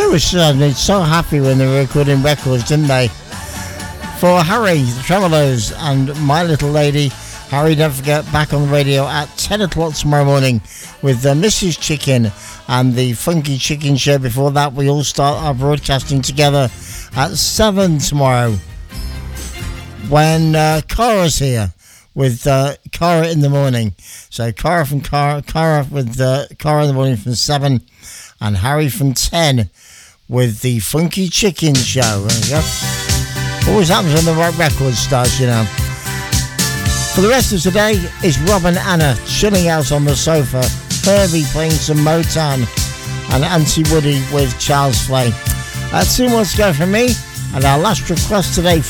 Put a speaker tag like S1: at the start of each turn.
S1: Blue was so happy when they were recording records, didn't they? For Harry, the Tremolos, and My Little Lady. Harry, don't forget, back on the radio at 10 o'clock tomorrow morning with Mrs. Chicken and the Funky Chicken Show. Before that, we all start our broadcasting together at 7 tomorrow when Cara's here with Cara in the morning. So Cara with Cara in the morning from 7 and Harry from 10 with the Funky Chicken Show. There you go. Always happens when the right record starts, you know. For the rest of today is Rob and Anna chilling out on the sofa, Herbie playing some Motown, and Auntie Woody with Charles Flay. That's 2 more to go from me, and our last request today